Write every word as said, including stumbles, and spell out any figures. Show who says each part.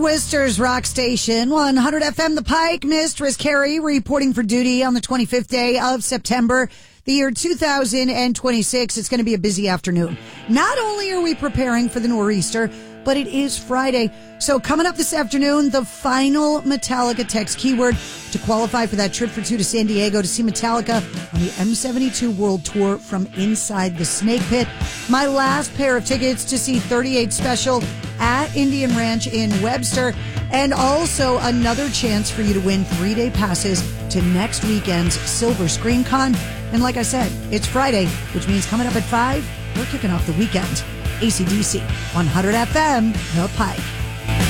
Speaker 1: Worcester's Rock Station, one hundred F M The Pike. Mistress Carrie reporting for duty on the twenty-fifth day of September, the year two thousand twenty-six. It's going to be a busy afternoon. Not only are we preparing for the nor'easter, but it is Friday. So coming up this afternoon, the final Metallica text keyword to qualify for that trip for two to San Diego to see Metallica on the M seventy-two World Tour from inside the Snake Pit. My last pair of tickets to see thirty-eight Special at Indian Ranch in Webster. And also another chance for you to win three-day passes to next weekend's Silver Screen Con. And like I said, it's Friday, which means coming up at five, we're kicking off the weekend. A C D C, one hundred F M, The Pike.